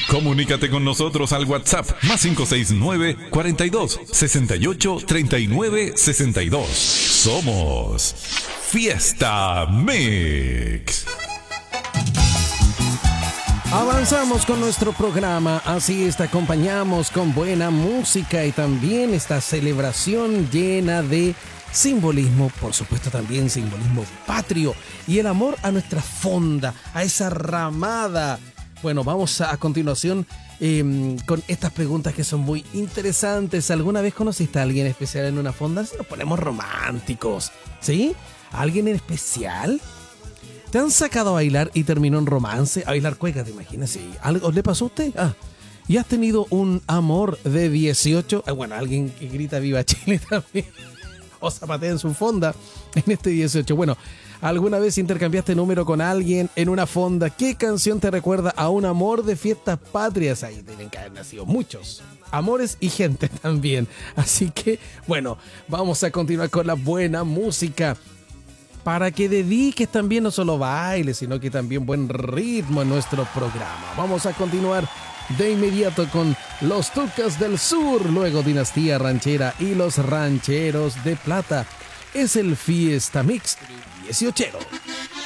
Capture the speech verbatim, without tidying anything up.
Comunícate con nosotros al WhatsApp más cinco seis nueve, cuarenta y dos, sesenta y ocho, treinta y nueve, sesenta y dos. Somos Fiesta Mix. Avanzamos con nuestro programa, así es, te acompañamos con buena música y también esta celebración llena de simbolismo, por supuesto también simbolismo patrio y el amor a nuestra fonda, a esa ramada. Bueno, vamos a, a continuación eh, con estas preguntas que son muy interesantes. ¿Alguna vez conociste a alguien especial en una fonda? Si nos ponemos románticos, ¿sí? ¿Alguien en especial? ¿Te han sacado a bailar y terminó en romance? A bailar cueca, ¿te imaginas? Sí. ¿Algo le pasó a usted? Ah. ¿Y has tenido un amor de dieciocho? Ah, bueno, alguien que grita Viva Chile también. O zapatea en su fonda en este dieciocho. Bueno, ¿alguna vez intercambiaste número con alguien en una fonda? ¿Qué canción te recuerda a un amor de fiestas patrias? Ahí deben que haber nacido muchos amores y gente también. Así que, bueno, vamos a continuar con la buena música. Para que dediques también no solo baile, sino que también buen ritmo en nuestro programa. Vamos a continuar de inmediato con los Tucas del Sur, luego Dinastía Ranchera y los Rancheros de Plata. Es el Fiesta Mix dieciochero.